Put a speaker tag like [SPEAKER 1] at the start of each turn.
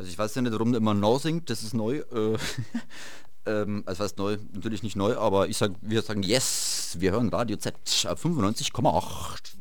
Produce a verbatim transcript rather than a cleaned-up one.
[SPEAKER 1] Also ich weiß ja nicht, warum der immer No singt, das ist neu. Äh, ähm, also was neu, natürlich nicht neu, aber ich sag, wir sagen Yes, wir hören Radio Z auf fünfundneunzig Komma acht.